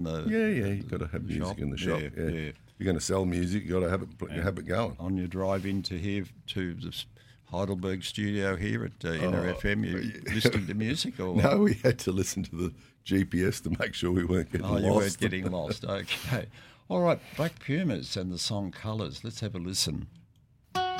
You've got to have music in the shop. Yeah. If you're going to sell music, you've got to have it going. On your drive in to the Heidelberg studio here at Inner FM, you listening to music? Or no, we had to listen to the GPS to make sure we weren't getting lost. You weren't getting lost. Okay. All right, Black Pumas and the song Colours. Let's have a listen.